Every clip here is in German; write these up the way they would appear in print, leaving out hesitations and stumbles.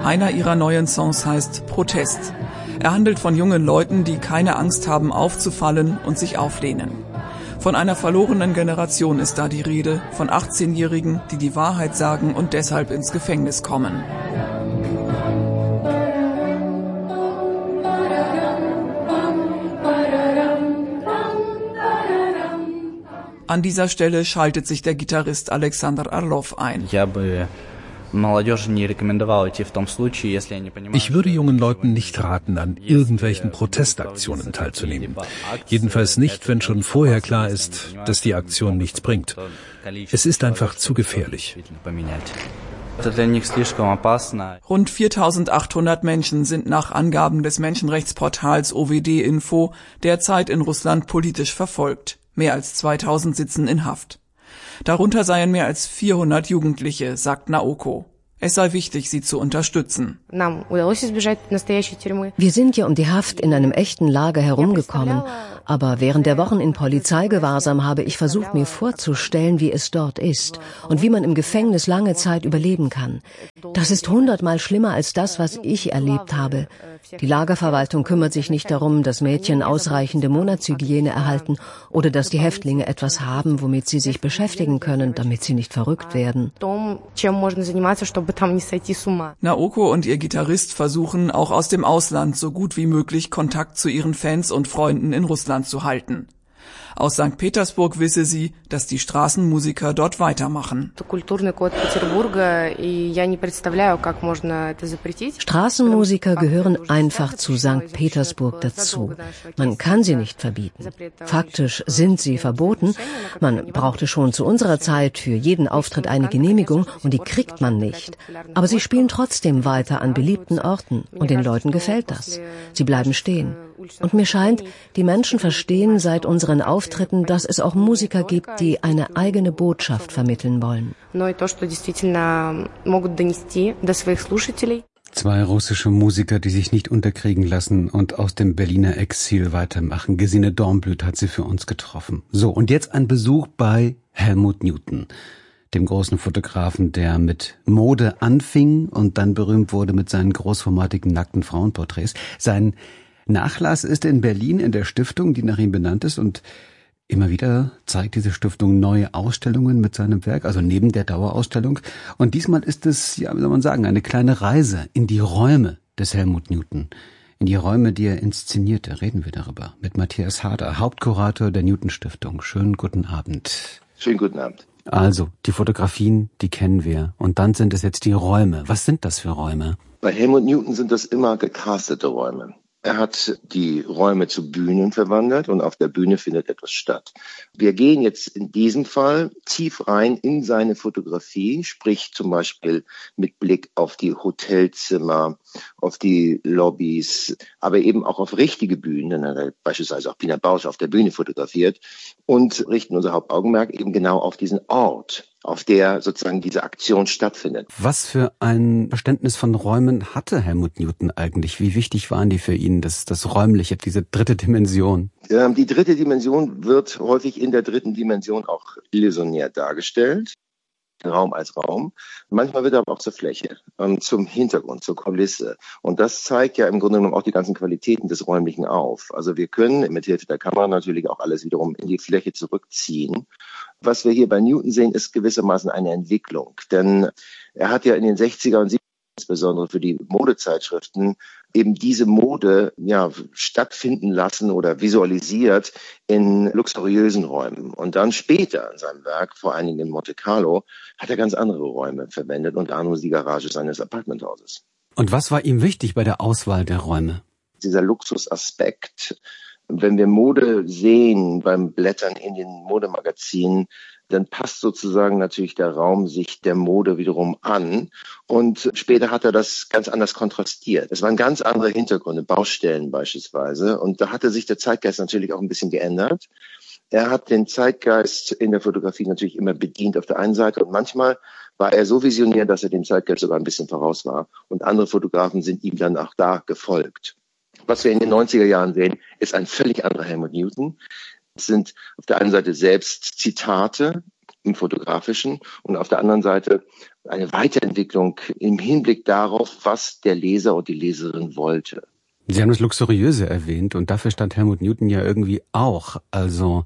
Einer ihrer neuen Songs heißt Protest. Er handelt von jungen Leuten, die keine Angst haben aufzufallen und sich auflehnen. Von einer verlorenen Generation ist da die Rede, von 18-Jährigen, die die Wahrheit sagen und deshalb ins Gefängnis kommen. An dieser Stelle schaltet sich der Gitarrist Alexander Orlov ein. Ich würde jungen Leuten nicht raten, an irgendwelchen Protestaktionen teilzunehmen. Jedenfalls nicht, wenn schon vorher klar ist, dass die Aktion nichts bringt. Es ist einfach zu gefährlich. Rund 4.800 Menschen sind nach Angaben des Menschenrechtsportals OWD-Info derzeit in Russland politisch verfolgt. Mehr als 2.000 sitzen in Haft. Darunter seien mehr als 400 Jugendliche, sagt Naoko. Es sei wichtig, sie zu unterstützen. Wir sind ja um die Haft in einem echten Lager herumgekommen. Aber während der Wochen in Polizeigewahrsam habe ich versucht, mir vorzustellen, wie es dort ist und wie man im Gefängnis lange Zeit überleben kann. Das ist 100-mal schlimmer als das, was ich erlebt habe. Die Lagerverwaltung kümmert sich nicht darum, dass Mädchen ausreichende Monatshygiene erhalten oder dass die Häftlinge etwas haben, womit sie sich beschäftigen können, damit sie nicht verrückt werden. Naoko und ihr Gitarrist versuchen, auch aus dem Ausland so gut wie möglich Kontakt zu ihren Fans und Freunden in Russland zu halten. Aus St. Petersburg wisse sie, dass die Straßenmusiker dort weitermachen. Straßenmusiker gehören einfach zu St. Petersburg dazu. Man kann sie nicht verbieten. Faktisch sind sie verboten. Man brauchte schon zu unserer Zeit für jeden Auftritt eine Genehmigung und die kriegt man nicht. Aber sie spielen trotzdem weiter an beliebten Orten und den Leuten gefällt das. Sie bleiben stehen. Und mir scheint, die Menschen verstehen seit unseren Auftritten, dass es auch Musiker gibt, die eine eigene Botschaft vermitteln wollen. Zwei russische Musiker, die sich nicht unterkriegen lassen und aus dem Berliner Exil weitermachen. Gesine Dornblüt hat sie für uns getroffen. So, und jetzt ein Besuch bei Helmut Newton, dem großen Fotografen, der mit Mode anfing und dann berühmt wurde mit seinen großformatigen nackten Frauenporträts. Sein Nachlass ist in Berlin in der Stiftung, die nach ihm benannt ist, und immer wieder zeigt diese Stiftung neue Ausstellungen mit seinem Werk, also neben der Dauerausstellung. Und diesmal ist es, ja, wie soll man sagen, eine kleine Reise in die Räume des Helmut Newton, in die Räume, die er inszenierte. Reden wir darüber mit Matthias Harder, Hauptkurator der Newton Stiftung. Schönen guten Abend. Schönen guten Abend. Also, die Fotografien, die kennen wir. Und dann sind es jetzt die Räume. Was sind das für Räume? Bei Helmut Newton sind das immer gecastete Räume. Er hat die Räume zu Bühnen verwandelt und auf der Bühne findet etwas statt. Wir gehen jetzt in diesem Fall tief rein in seine Fotografie, sprich zum Beispiel mit Blick auf die Hotelzimmer, auf die Lobbys, aber eben auch auf richtige Bühnen, denn er hat beispielsweise auch Pina Bausch auf der Bühne fotografiert, und richten unser Hauptaugenmerk eben genau auf diesen Ort, auf der sozusagen diese Aktion stattfindet. Was für ein Verständnis von Räumen hatte Helmut Newton eigentlich? Wie wichtig waren die für ihn, das Räumliche, diese dritte Dimension? Die dritte Dimension wird häufig in der dritten Dimension auch illusionär dargestellt. Raum als Raum. Manchmal wird er aber auch zur Fläche, zum Hintergrund, zur Kulisse. Und das zeigt ja im Grunde genommen auch die ganzen Qualitäten des Räumlichen auf. Also wir können mit Hilfe der Kamera natürlich auch alles wiederum in die Fläche zurückziehen. Was wir hier bei Newton sehen, ist gewissermaßen eine Entwicklung. Denn er hat ja in den 60er und 70er, insbesondere für die Modezeitschriften, eben diese Mode stattfinden lassen oder visualisiert in luxuriösen Räumen. Und dann später in seinem Werk, vor allen Dingen in Monte Carlo, hat er ganz andere Räume verwendet, unter anderem die Garage seines Apartmenthauses. Und was war ihm wichtig bei der Auswahl der Räume? Dieser Luxusaspekt. Wenn wir Mode sehen beim Blättern in den Modemagazinen, dann passt sozusagen natürlich der Raum sich der Mode wiederum an. Und später hat er das ganz anders kontrastiert. Es waren ganz andere Hintergründe, Baustellen beispielsweise. Und da hatte sich der Zeitgeist natürlich auch ein bisschen geändert. Er hat den Zeitgeist in der Fotografie natürlich immer bedient auf der einen Seite. Und manchmal war er so visionär, dass er dem Zeitgeist sogar ein bisschen voraus war. Und andere Fotografen sind ihm dann auch da gefolgt. Was wir in den 90er Jahren sehen, ist ein völlig anderer Helmut Newton. Es sind auf der einen Seite selbst Zitate im Fotografischen und auf der anderen Seite eine Weiterentwicklung im Hinblick darauf, was der Leser und die Leserin wollte. Sie haben das Luxuriöse erwähnt und dafür stand Helmut Newton ja irgendwie auch. Also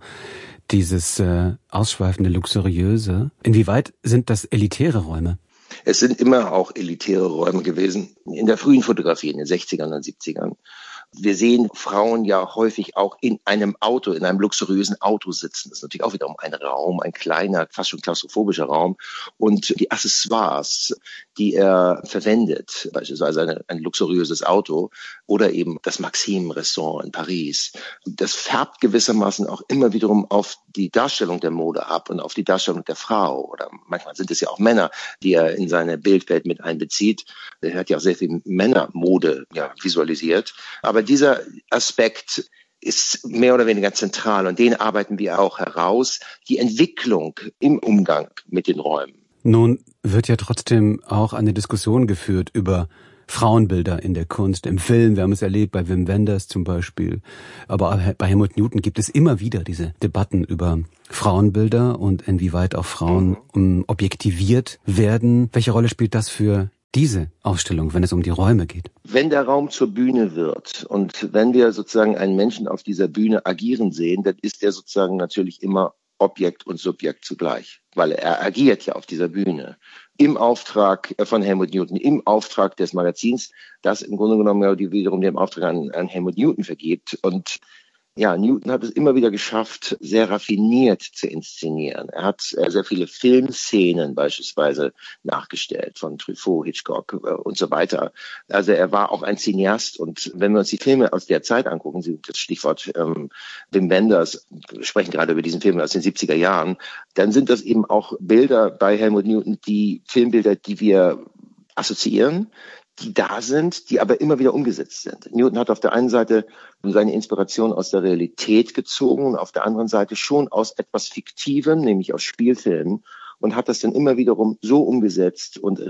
dieses ausschweifende Luxuriöse. Inwieweit sind das elitäre Räume? Es sind immer auch elitäre Räume gewesen. In der frühen Fotografie, in den 60ern und 70ern. Wir sehen Frauen ja häufig auch in einem Auto, in einem luxuriösen Auto sitzen. Das ist natürlich auch wiederum ein Raum, ein kleiner, fast schon klaustrophobischer Raum. Und die Accessoires, die er verwendet, beispielsweise ein luxuriöses Auto oder eben das Maxim-Restaurant in Paris, das färbt gewissermaßen auch immer wiederum auf die Darstellung der Mode ab und auf die Darstellung der Frau. Oder manchmal sind es ja auch Männer, die er in seine Bildwelt mit einbezieht. Er hat ja auch sehr viel Männermode visualisiert. Aber dieser Aspekt ist mehr oder weniger zentral und den arbeiten wir auch heraus. Die Entwicklung im Umgang mit den Räumen. Nun wird ja trotzdem auch eine Diskussion geführt über Frauenbilder in der Kunst, im Film. Wir haben es erlebt bei Wim Wenders zum Beispiel. Aber bei Helmut Newton gibt es immer wieder diese Debatten über Frauenbilder und inwieweit auch Frauen objektiviert werden. Welche Rolle spielt das für diese Ausstellung, wenn es um die Räume geht? Wenn der Raum zur Bühne wird und wenn wir sozusagen einen Menschen auf dieser Bühne agieren sehen, dann ist er sozusagen natürlich immer Objekt und Subjekt zugleich, weil er agiert ja auf dieser Bühne. Im Auftrag von Helmut Newton, im Auftrag des Magazins, das im Grunde genommen ja wiederum den Auftrag an Helmut Newton vergibt. Und ja, Newton hat es immer wieder geschafft, sehr raffiniert zu inszenieren. Er hat sehr viele Filmszenen beispielsweise nachgestellt von Truffaut, Hitchcock und so weiter. Also er war auch ein Cineast. Und wenn wir uns die Filme aus der Zeit angucken, das Stichwort Wim Wenders, wir sprechen gerade über diesen Film aus den 70er Jahren, dann sind das eben auch Bilder bei Helmut Newton, die Filmbilder, die wir assoziieren, die da sind, die aber immer wieder umgesetzt sind. Newton hat auf der einen Seite seine Inspiration aus der Realität gezogen und auf der anderen Seite schon aus etwas Fiktivem, nämlich aus Spielfilmen, und hat das dann immer wiederum so umgesetzt und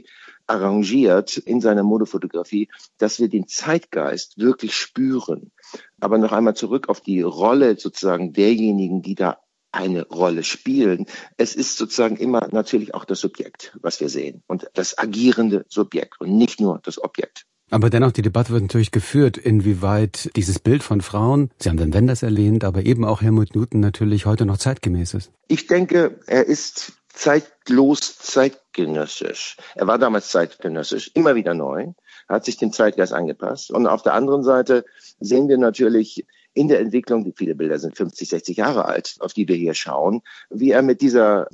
rearrangiert in seiner Modefotografie, dass wir den Zeitgeist wirklich spüren. Aber noch einmal zurück auf die Rolle sozusagen derjenigen, die da eine Rolle spielen. Es ist sozusagen immer natürlich auch das Subjekt, was wir sehen und das agierende Subjekt und nicht nur das Objekt. Aber dennoch, die Debatte wird natürlich geführt, inwieweit dieses Bild von Frauen, Sie haben den Wenders erwähnt, aber eben auch Helmut Newton natürlich heute noch zeitgemäß ist. Ich denke, er ist zeitlos zeitgenössisch. Er war damals zeitgenössisch, immer wieder neu, hat sich dem Zeitgeist angepasst. Und auf der anderen Seite sehen wir natürlich in der Entwicklung, viele Bilder sind 50, 60 Jahre alt, auf die wir hier schauen, wie er mit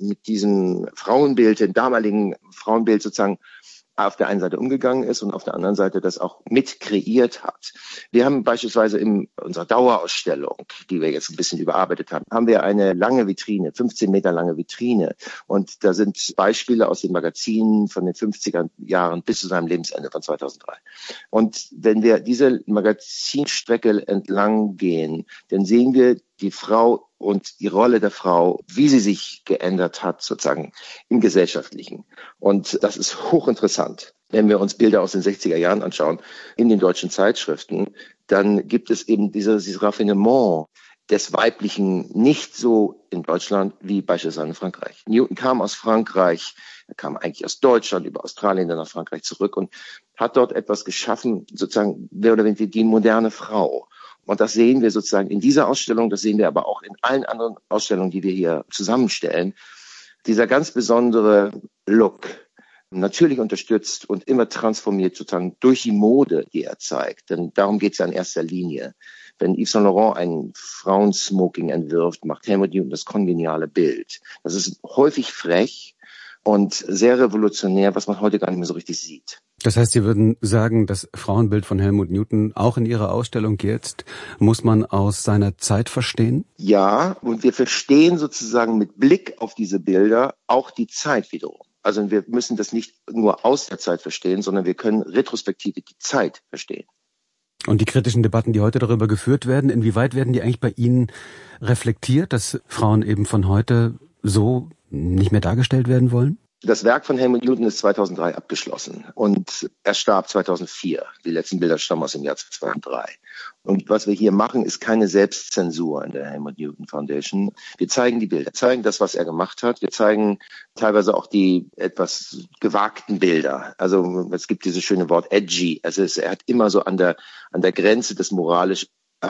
diesem Frauenbild, dem damaligen Frauenbild sozusagen auf der einen Seite umgegangen ist und auf der anderen Seite das auch mit kreiert hat. Wir haben beispielsweise in unserer Dauerausstellung, die wir jetzt ein bisschen überarbeitet haben, haben wir eine lange Vitrine, 15 Meter lange Vitrine. Und da sind Beispiele aus den Magazinen von den 50er Jahren bis zu seinem Lebensende von 2003. Und wenn wir diese Magazinstrecke entlang gehen, dann sehen wir die Frau und die Rolle der Frau, wie sie sich geändert hat, sozusagen im Gesellschaftlichen. Und das ist hochinteressant. Wenn wir uns Bilder aus den 60er Jahren anschauen, in den deutschen Zeitschriften, dann gibt es eben dieses Raffinement des Weiblichen nicht so in Deutschland wie beispielsweise in Frankreich. Newton kam aus Frankreich, er kam eigentlich aus Deutschland, über Australien, dann nach Frankreich zurück und hat dort etwas geschaffen, sozusagen mehr oder weniger die moderne Frau. Und das sehen wir sozusagen in dieser Ausstellung, das sehen wir aber auch in allen anderen Ausstellungen, die wir hier zusammenstellen. Dieser ganz besondere Look, natürlich unterstützt und immer transformiert sozusagen durch die Mode, die er zeigt. Denn darum geht es ja in erster Linie. Wenn Yves Saint Laurent ein Frauensmoking entwirft, macht Helmut Newton das kongeniale Bild. Das ist häufig frech und sehr revolutionär, was man heute gar nicht mehr so richtig sieht. Das heißt, Sie würden sagen, das Frauenbild von Helmut Newton, auch in Ihrer Ausstellung jetzt, muss man aus seiner Zeit verstehen? Ja, und wir verstehen sozusagen mit Blick auf diese Bilder auch die Zeit wiederum. Also wir müssen das nicht nur aus der Zeit verstehen, sondern wir können retrospektive die Zeit verstehen. Und die kritischen Debatten, die heute darüber geführt werden, inwieweit werden die eigentlich bei Ihnen reflektiert, dass Frauen eben von heute so nicht mehr dargestellt werden wollen? Das Werk von Helmut Newton ist 2003 abgeschlossen und er starb 2004. Die letzten Bilder stammen aus dem Jahr 2003. Und was wir hier machen, ist keine Selbstzensur in der Helmut Newton Foundation. Wir zeigen die Bilder, zeigen das, was er gemacht hat. Wir zeigen teilweise auch die etwas gewagten Bilder. Also es gibt dieses schöne Wort edgy. Also er hat immer so an der Grenze des moralisch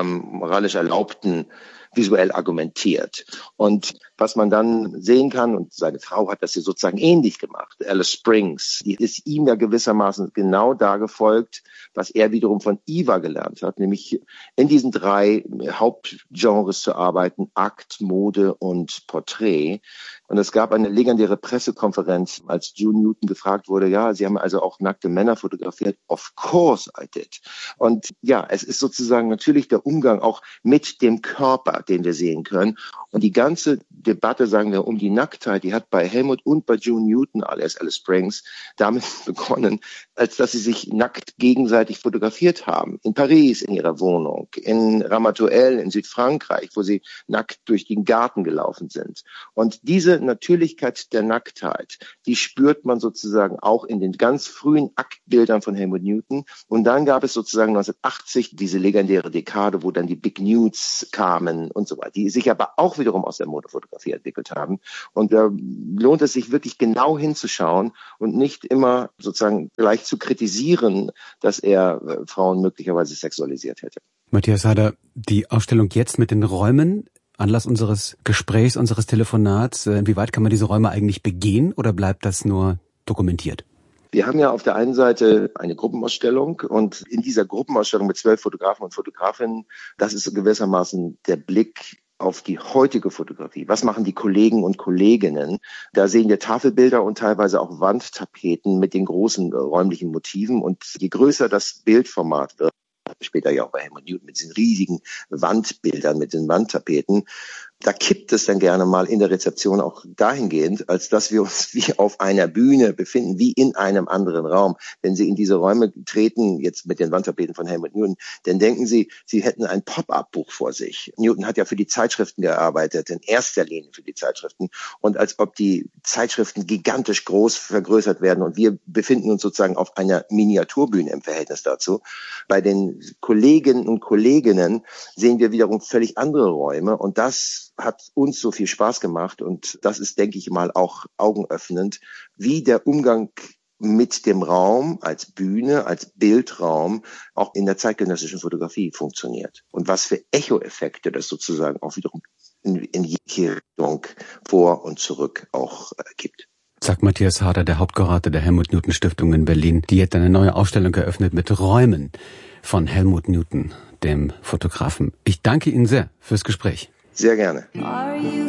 Erlaubten visuell argumentiert. Und was man dann sehen kann, und seine Frau hat das hier sozusagen ähnlich gemacht, Alice Springs, die ist ihm ja gewissermaßen genau da gefolgt, was er wiederum von Eva gelernt hat, nämlich in diesen 3 Hauptgenres zu arbeiten, Akt, Mode und Porträt. Und es gab eine legendäre Pressekonferenz, als June Newton gefragt wurde, ja, Sie haben also auch nackte Männer fotografiert. Of course I did. Und ja, es ist sozusagen natürlich der Umgang auch mit dem Körper, den wir sehen können. Und die ganze Debatte, sagen wir, um die Nacktheit, die hat bei Helmut und bei June Newton, alias Alice Springs, damit begonnen, als dass sie sich nackt gegenseitig fotografiert haben. In Paris, in ihrer Wohnung, in Ramatuelle, in Südfrankreich, wo sie nackt durch den Garten gelaufen sind. Und diese Natürlichkeit der Nacktheit, die spürt man sozusagen auch in den ganz frühen Aktbildern von Helmut Newton. Und dann gab es sozusagen 1980 diese legendäre Dekade, wo dann die Big Nudes kamen und so weiter, die sich aber auch wiederum aus der Modefotografie entwickelt haben. Und da lohnt es sich wirklich genau hinzuschauen und nicht immer sozusagen gleich zu kritisieren, dass er Frauen möglicherweise sexualisiert hätte. Matthias Harder, die Ausstellung jetzt mit den Räumen, Anlass unseres Gesprächs, unseres Telefonats, inwieweit kann man diese Räume eigentlich begehen oder bleibt das nur dokumentiert? Wir haben ja auf der einen Seite eine Gruppenausstellung und in dieser Gruppenausstellung mit 12 Fotografen und Fotografinnen, das ist gewissermaßen der Blick auf die heutige Fotografie. Was machen die Kollegen und Kolleginnen? Da sehen wir Tafelbilder und teilweise auch Wandtapeten mit den großen räumlichen Motiven. Und je größer das Bildformat wird, später ja auch bei Helmut Newton mit diesen riesigen Wandbildern, mit den Wandtapeten, da kippt es dann gerne mal in der Rezeption auch dahingehend, als dass wir uns wie auf einer Bühne befinden, wie in einem anderen Raum. Wenn Sie in diese Räume treten, jetzt mit den Wandtapeten von Helmut Newton, dann denken Sie, Sie hätten ein Pop-up-Buch vor sich. Newton hat ja für die Zeitschriften gearbeitet, in erster Linie für die Zeitschriften. Und als ob die Zeitschriften gigantisch groß vergrößert werden und wir befinden uns sozusagen auf einer Miniaturbühne im Verhältnis dazu. Bei den Kolleginnen und Kolleginnen sehen wir wiederum völlig andere Räume und das hat uns so viel Spaß gemacht und das ist, denke ich mal, auch augenöffnend, wie der Umgang mit dem Raum als Bühne, als Bildraum auch in der zeitgenössischen Fotografie funktioniert und was für Echoeffekte das sozusagen auch wiederum in jede Richtung vor und zurück auch gibt. Sagt Matthias Harder, der Hauptkurator der Helmut Newton Stiftung in Berlin, die jetzt eine neue Ausstellung eröffnet mit Räumen von Helmut Newton, dem Fotografen. Ich danke Ihnen sehr fürs Gespräch. Sehr gerne.